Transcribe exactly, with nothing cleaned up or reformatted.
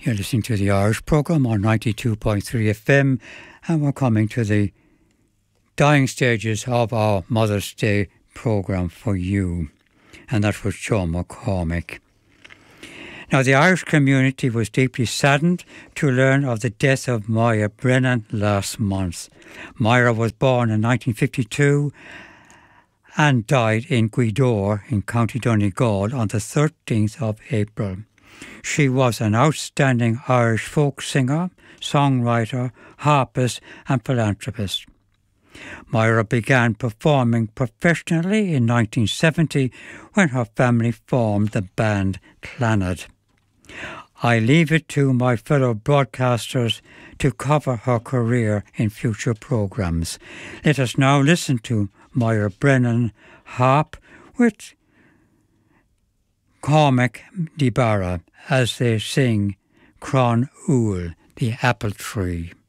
You're listening to the Irish programme on ninety-two point three F M, and we're coming to the dying stages of our Mother's Day programme for you. And that was Joe McCormick. Now, the Irish community was deeply saddened to learn of the death of Moira Brennan last month. Moira was born in nineteen fifty-two and died in Gweedore in County Donegal on the thirteenth of April. She was an outstanding Irish folk singer, songwriter, harpist and philanthropist. Moira began performing professionally in nineteen seventy when her family formed the band Clannad. I leave it to my fellow broadcasters to cover her career in future programmes. Let us now listen to Moira Brennan harp with Cormac Di Barra as they sing Cron Owl, the apple tree.